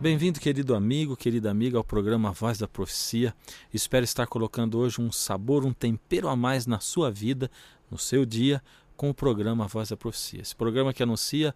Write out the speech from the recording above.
Bem-vindo, querido amigo, querida amiga, ao programa Voz da Profecia. Espero estar colocando hoje um sabor, um tempero a mais na sua vida, no seu dia, com o programa Voz da Profecia. Esse programa que anuncia